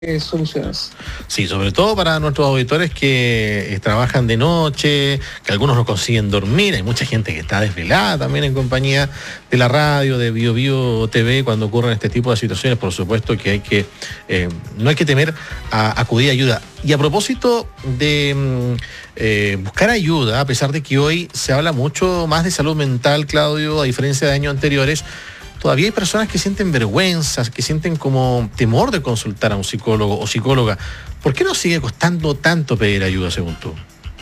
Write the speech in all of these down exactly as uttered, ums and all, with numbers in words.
eh, soluciones. Sí, sobre todo para nuestros auditores que eh, trabajan de noche, que algunos no consiguen dormir. Hay mucha gente que está desvelada también en compañía de la radio, de Bio Bio T V, cuando ocurren este tipo de situaciones. Por supuesto que hay que, eh, no hay que temer a acudir a ayuda. Y a propósito de eh, buscar ayuda, a pesar de que hoy se habla mucho más de salud mental, Claudio, a diferencia de años anteriores, todavía hay personas que sienten vergüenza, que sienten como temor de consultar a un psicólogo o psicóloga. ¿Por qué nos sigue costando tanto pedir ayuda, según tú?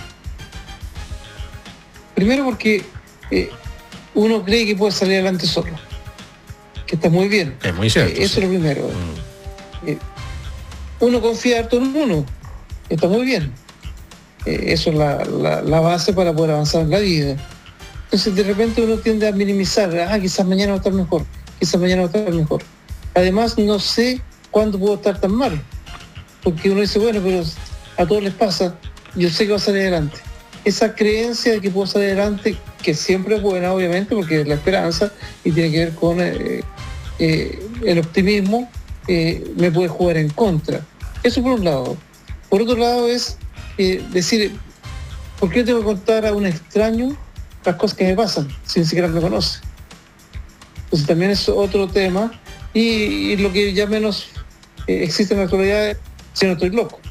Primero porque eh, uno cree que puede salir adelante solo, que está muy bien. Es muy cierto. Eh, eso sí. es lo primero. Mm. Eh, uno confía harto en uno, está muy bien. Eh, eso es la, la, la base para poder avanzar en la vida. Entonces de repente uno tiende a minimizar, ah, quizás mañana va a estar mejor, quizás mañana va a estar mejor. Además no sé cuándo puedo estar tan mal, porque uno dice, bueno, pero a todos les pasa, yo sé que va a salir adelante. Esa creencia de que puedo salir adelante, que siempre es buena obviamente, porque es la esperanza y tiene que ver con eh, eh, el optimismo, eh, me puede jugar en contra. Eso por un lado. Por otro lado es eh, decir, ¿por qué tengo que contar a un extraño las cosas que me pasan, si ni siquiera me conoce? Entonces también es otro tema, y, y lo que ya menos eh, existe en la actualidad es si no estoy loco.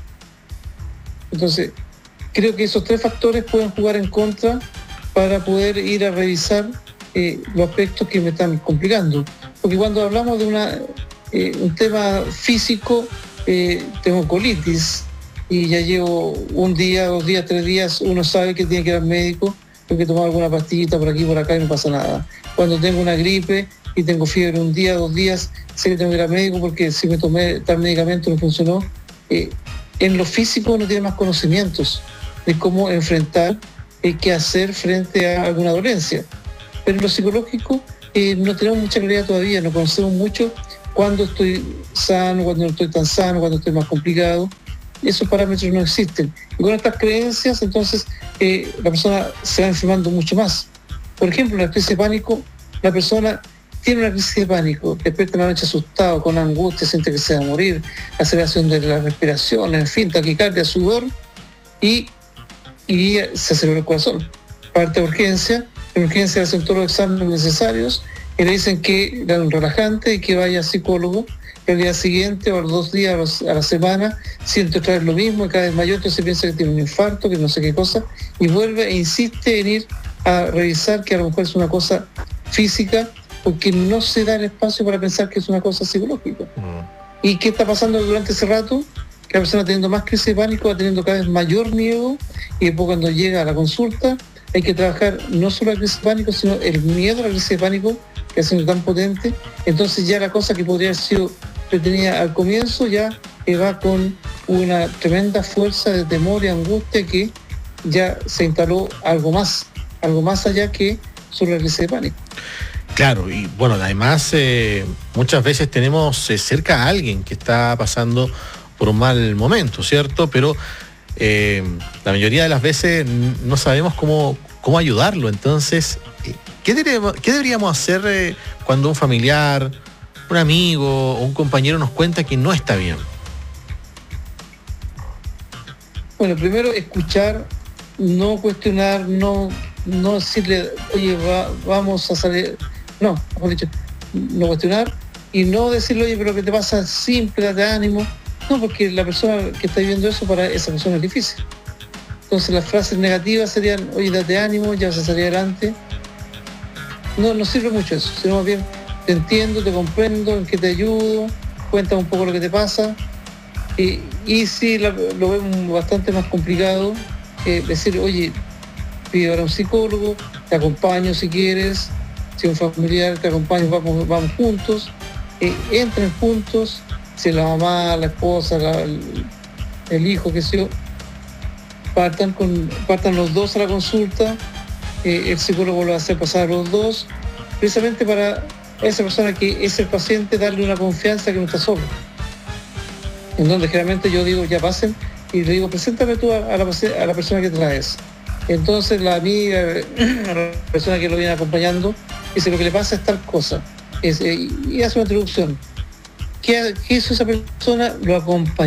Entonces, creo que esos tres factores pueden jugar en contra para poder ir a revisar eh, los aspectos que me están complicando. Porque cuando hablamos de una, eh, un tema físico, eh, tengo colitis, y ya llevo un día, dos días, tres días, uno sabe que tiene que ir al médico, tengo que tomar alguna pastillita por aquí, por acá y no pasa nada. Cuando tengo una gripe y tengo fiebre un día, dos días, sé que tengo que ir al médico porque si me tomé tal medicamento no funcionó. Eh, en lo físico uno tiene más conocimientos de cómo enfrentar, eh, qué hacer frente a alguna dolencia. Pero en lo psicológico eh, no tenemos mucha claridad todavía, no conocemos mucho cuándo estoy sano, cuándo no estoy tan sano, cuándo estoy más complicado. Esos parámetros no existen. Y con estas creencias, entonces, eh, la persona se va enfermando mucho más. Por ejemplo, en la crisis de pánico, la persona tiene una crisis de pánico, despierta en la noche asustado, con angustia, siente que se va a morir, aceleración de la respiración, en fin, taquicardia, sudor, y, y se acelera el corazón. Parte de urgencia, en urgencia le hacen todos los exámenes necesarios, y le dicen que le dan un relajante y que vaya al psicólogo. El día siguiente o los dos días a la semana siente otra vez lo mismo y cada vez mayor, entonces piensa que tiene un infarto, que no sé qué cosa, y vuelve e insiste en ir a revisar que a lo mejor es una cosa física, porque no se da el espacio para pensar que es una cosa psicológica. Mm. ¿Y qué está pasando durante ese rato? Que la persona teniendo más crisis de pánico va teniendo cada vez mayor miedo, y después cuando llega a la consulta hay que trabajar no solo la crisis de pánico, sino el miedo a la crisis de pánico, que ha sido tan potente. Entonces ya la cosa que podría haber sido que tenía al comienzo ya eh, va con una tremenda fuerza de temor y angustia, que ya se instaló algo más, algo más allá que solo la crisis de pánico. Claro, y bueno, además eh, muchas veces tenemos eh, cerca a alguien que está pasando por un mal momento, ¿cierto? Pero eh, la mayoría de las veces no sabemos cómo, cómo ayudarlo. Entonces, ¿qué deberíamos, qué deberíamos hacer eh, cuando un familiar, un amigo o un compañero nos cuenta que no está bien? Bueno, primero escuchar, no cuestionar, no, no decirle, oye, va, vamos a salir, no, mejor dicho, no cuestionar, y no decirle, oye, pero ¿qué te pasa? Simple, date ánimo. No, porque la persona que está viviendo eso, para esa persona es difícil. Entonces las frases negativas serían, oye, date ánimo, ya vas a salir adelante. No, no sirve mucho eso, sino más bien, te entiendo, te comprendo, en qué te ayudo, cuéntame un poco lo que te pasa. Y, y si la, lo vemos bastante más complicado, eh, decir, oye, pido ahora un psicólogo, te acompaño si quieres, si un familiar te acompaña, vamos, vamos juntos, eh, entren juntos, si la mamá, la esposa, la, el, el hijo, qué sé yo, partan, con, partan los dos a la consulta, eh, el psicólogo lo va a hacer pasar a los dos, precisamente para a esa persona que es el paciente darle una confianza que no está solo. En donde generalmente yo digo, ya pasen, y le digo, preséntame tú a, a, la, a la persona que traes. Entonces la amiga, la persona que lo viene acompañando, dice, lo que le pasa es tal cosa. Es, eh, y hace una introducción. ¿Qué, qué hizo esa persona? Lo acompañó